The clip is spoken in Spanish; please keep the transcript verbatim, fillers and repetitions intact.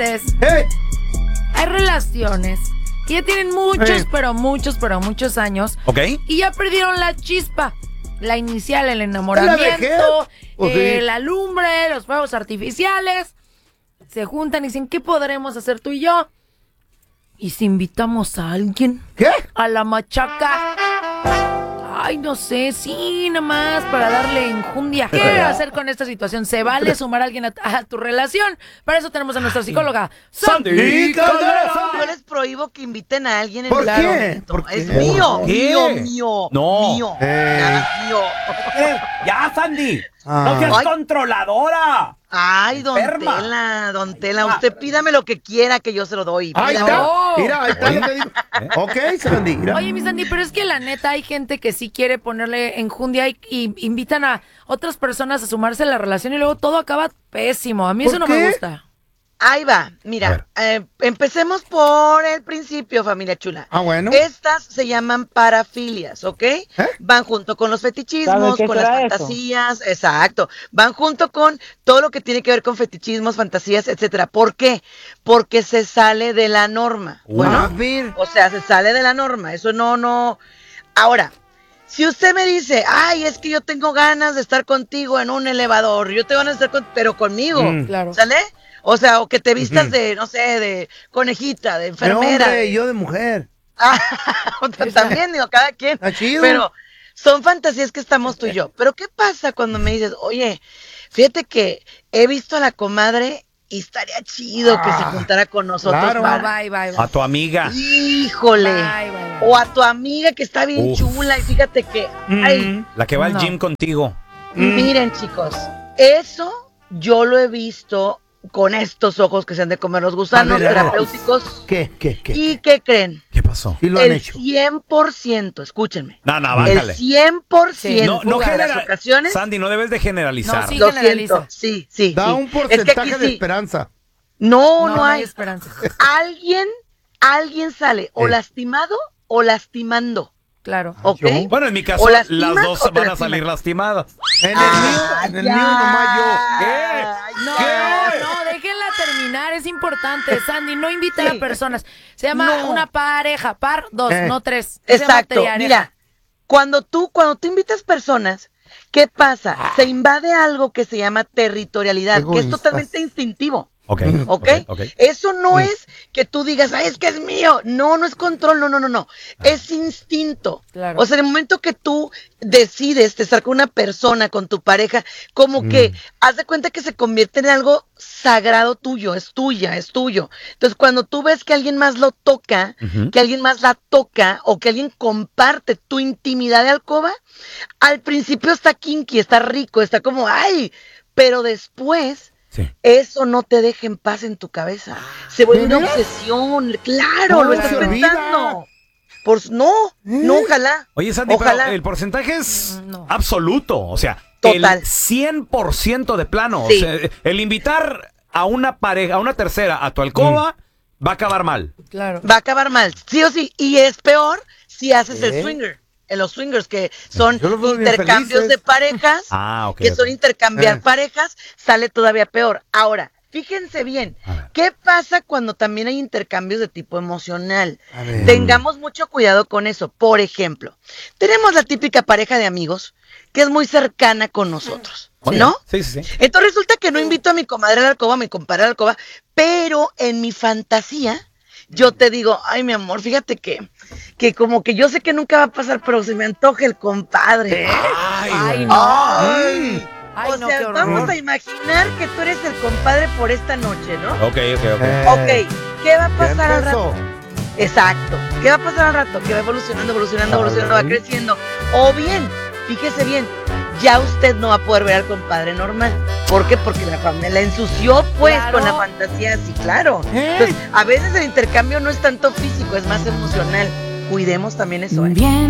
veces Hey. hay relaciones que ya tienen muchos, Hey. pero muchos, pero muchos años. ¿Ok? Y ya perdieron la chispa. La inicial, el enamoramiento, Pues eh, sí. la lumbre, los fuegos artificiales. Se juntan y dicen, ¿qué podremos hacer tú y yo? ¿Y si invitamos a alguien? ¿Qué? A la machaca. Ay, no sé, sí, nada más para darle enjundia. ¿Qué hacer con esta situación? ¿Se vale sumar a alguien a, a tu relación? Para eso tenemos a nuestra psicóloga, Sandy ¡Y Caldera! Yo les prohíbo que inviten a alguien en ¿Por el qué? momento. ¿Por qué? Es mío, ¿Por qué? mío, mío, No. mío. Eh. Nada más mío. ¡Ya, Sandy! Ah. ¡No seas Ay. controladora! Ay, don Enferma. Tela, don Tela, usted pídame lo que quiera que yo se lo doy. Ahí Pídame. está. No. Mira, ahí está lo que digo. Ok, Sandy. Mira. Oye, mi Sandy, pero es que la neta hay gente que sí quiere ponerle enjundia y, y invitan a otras personas a sumarse a la relación y luego todo acaba pésimo. A mí ¿Por eso no qué? me gusta. Ahí va, A mira, eh, empecemos por el principio, familia chula. Ah, bueno. Estas se llaman parafilias, ¿ok? Van junto con los fetichismos, ¿Sabes qué con las será eso? fantasías, exacto. Van junto con todo lo que tiene que ver con fetichismos, fantasías, etcétera. ¿Por qué? Porque se sale de la norma. A Bueno, ver. o sea, se sale de la norma. Eso no, no. Ahora, si usted me dice, ay, es que yo tengo ganas de estar contigo en un elevador, yo tengo ganas de estar con, pero conmigo, Mm. Claro. ¿sale? O sea, o que te vistas Ujú. de, no sé, de conejita, de De enfermera. hombre y yo de mujer. Ah, o sea, también, digo, cada quien. Está chido. Pero son fantasías que estamos tú y yo. Pero ¿qué pasa cuando me dices, oye, fíjate que he visto a la comadre y estaría chido que se Ah, juntara con nosotros claro. No, para... bye, bye, bye. A tu amiga. Híjole. Bye, bye, bye. O a tu amiga que está bien Uf. chula y fíjate que... Mm. Ay, La que va al No. gym contigo. miren, chicos, eso yo lo he visto con estos ojos que se han de comer los gusanos A ver, a ver. terapéuticos. ¿Qué? ¿Qué? ¿Qué? ¿Y qué creen? ¿Qué pasó? Sí lo han El hecho. cien por ciento, escúchenme. No, no, El bájale. cien por ciento No, no de las genera... ocasiones. Sandy, no debes de generalizar. No, sí. Lo generaliza. siento, sí, sí. Da sí. un Es que porcentaje aquí de sí. esperanza. No, No, no, hay. esperanza. Alguien, alguien sale o Eh. lastimado o lastimando, Claro. ¿ok? ¿yo? Bueno, en mi caso, O lastiman las dos o te van a lastiman. salir lastimadas. En el Ah, mío, en el ya. mío nomás yo. Ay, No, ¿qué? no, déjenla terminar, es importante, Sandy, no invitar Sí. a personas. Se llama No. una pareja, par, dos, Eh. no tres. Se llama Exacto. triareja. Mira, cuando tú, cuando tú invitas personas, ¿qué pasa? Se invade algo que se llama territorialidad, que es Egoístas. totalmente instintivo. Ok, ¿Ok? ok. Eso no es que tú digas, ay, es que es mío. No, no es control, no, no, no, no. Es instinto. Claro. O sea, en el momento que tú decides estar con una persona, con tu pareja, como que haz de cuenta que se convierte en algo sagrado tuyo, es tuya, es tuyo. Entonces, cuando tú ves que alguien más lo toca, Ujú. que alguien más la toca o que alguien comparte tu intimidad de alcoba, al principio está kinky, está rico, está como, ay, pero después Sí. eso no te deja en paz en tu cabeza. Se vuelve ¿De una veras? obsesión. Claro, No, lo estás se olvida. pensando. Por, no, no, ojalá. Oye, Sandy, Ojalá. pero el porcentaje es No. absoluto. O sea, Total. el cien por ciento de plano. Sí. O sea, el invitar a una pareja, a una tercera, a tu alcoba, va a acabar mal. Claro. Va a acabar mal, sí o sí. Y es peor si haces ¿Eh? el swinger. En los swingers, que son Yo los veo bien intercambios felices. de parejas, Ah, ok. que ok. son intercambiar Eh. parejas, sale todavía peor. Ahora, fíjense bien, A ver. ¿qué pasa cuando también hay intercambios de tipo emocional? A ver. Tengamos mucho cuidado con eso. Por ejemplo, tenemos la típica pareja de amigos que es muy cercana con nosotros, Oye, ¿no? Sí, sí, sí. Entonces resulta que no invito a mi comadre a la alcoba, a mi compadre a la alcoba, pero en mi fantasía yo te digo, ay, mi amor, fíjate que, que como que yo sé que nunca va a pasar, pero se me antoja el compadre. Ay, no. Ay. Ay, o no, sea, qué horror. vamos a imaginar que tú eres el compadre por esta noche, ¿no? Ok, ok, ok. Eh, Ok, ¿qué va a ya pasar al empezó. rato? Exacto. ¿Qué va a pasar al rato? Que va evolucionando, evolucionando, evolucionando, va Ay. creciendo. O bien, fíjese bien, ya usted no va a poder ver al compadre normal. ¿Por qué? Porque la familia la ensució, pues, Claro. con la fantasía así, claro. ¿Eh? Entonces, a veces el intercambio no es tanto físico, es más emocional. Cuidemos también eso, ¿eh? Bien.